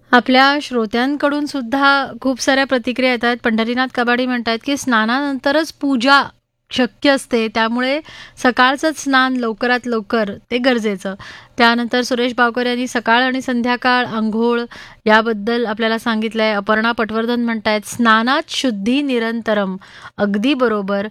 आपल्या श्रोत्यांकडून सुद्धा खूप साऱ्या प्रतिक्रिया येत आहेत. पंढरीनाथ कबाडी म्हणतायत, की स्नानानंतरच पूजा शक्य असते, त्यामुळे सकाळचंच स्नान लवकरात लवकर ते गरजेचं. त्यानंतर सुरेश बावकर यांनी सकाळ आणि संध्याकाळ अंघोळ याबद्दल आपल्याला सांगितलंय. अपर्णा पटवर्धन म्हणतायत, स्नानात शुद्धी निरंतरम. अगदी बरोबर.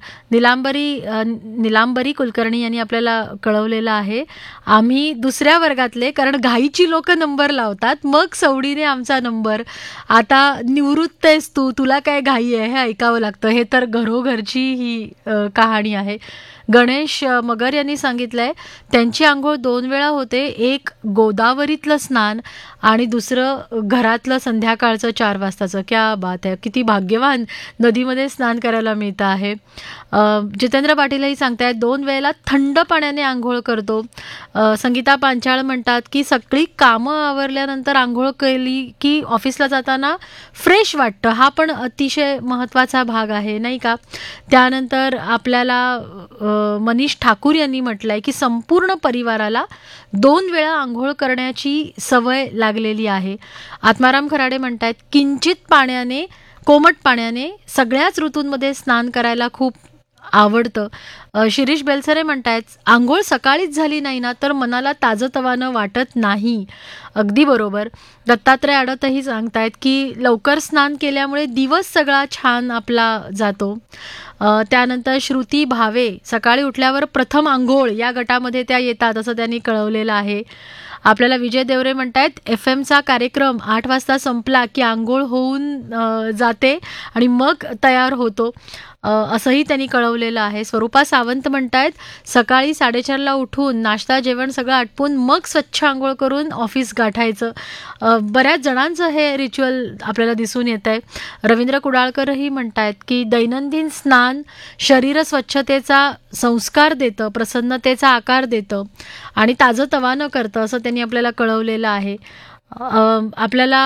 निलांबरी कुलकर्णी यांनी आपल्याला कळवलेलं आहे, आम्ही दुसऱ्या वर्गातले, कारण घाईची लोक नंबर लावतात, मग सवडीने आमचा नंबर. आता निवृत्त आहेस तू, तुला काय घाई आहे हे ऐकावं लागतं. हे तर घरोघरची ही कहाणी आहे. गणेश मगर यांनी सांगितलंय, त्यांची आंघोळ 2 वेळा होते. एक गोदावरीतलं स्नान आणि दुसरं घरातलं संध्याकाळचं 4 वाजताचं. क्या बात आहे, किती भाग्यवान नदीमध्ये स्नान करायला मिळतं आहे. जितेंद्र पाटीलही सांगतायत, 2 वेळेला थंड पाण्याने आंघोळ करतो. संगीता पांचाळ म्हणतात, की सगळी कामं आवरल्यानंतर आंघोळ केली की ऑफिसला जाताना फ्रेश वाटतं. हा पण अतिशय महत्त्वाचा भाग आहे, नाही का? त्यानंतर आपल्याला मनीष ठाकूर यांनी म्हटलंय, की संपूर्ण परिवाराला 2 वेळा आंघोळ करण्याची सवय लागलेली आहे. आत्माराम खराडे म्हणतायत, किंचित पाण्याने, कोमट पाण्याने सगळ्याच ऋतूंमध्ये स्नान करायला खूप आवडतं. शिरीष बेलसरे म्हणतायत, आंघोळ सकाळीच झाली नाही ना तर मनाला ताजंतवानं वाटत नाही. अगदी बरोबर. दत्तात्रय आडतही सांगतायत, की लवकर स्नान केल्यामुळे दिवस सगळा छान आपला जातो. त्यानंतर श्रुती भावे, सकाळी उठल्यावर प्रथम आंघोळ या गटामध्ये त्या येतात असं त्यांनी कळवलेलं आहे. आपल्याला विजय देवरे म्हणतायत, FM चा कार्यक्रम 8 वाजता संपला की आंघोळ होऊन जाते आणि मग तयार होतो, असंही त्यांनी कळवलेलं आहे. स्वरूपा सावंत म्हणतायत, सकाळी 4:30ला उठून नाश्ता जेवण सगळं आटपून मग स्वच्छ आंघोळ करून ऑफिस गाठायचं. बऱ्याच जणांचं हे रिच्युअल आपल्याला दिसून येत आहे. रवींद्र कुडाळकरही म्हणतायत, की दैनंदिन स्नान शरीर स्वच्छतेचा संस्कार देतं, प्रसन्नतेचा आकार देतं आणि ताजंतवानं करतं असं त्यांनी आपल्याला कळवलेलं आहे. आपल्याला